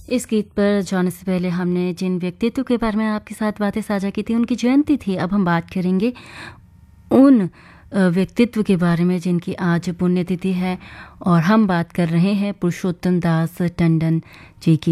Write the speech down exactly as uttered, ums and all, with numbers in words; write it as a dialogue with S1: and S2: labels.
S1: इस गीत पर जाने से पहले हमने जिन व्यक्तित्व के बारे में आपके साथ बातें साझा की थी उनकी जयंती थी। अब हम बात करेंगे उन व्यक्तित्व के बारे में जिनकी आज पुण्यतिथि है और हम बात कर रहे हैं पुरुषोत्तम दास टंडन जी की।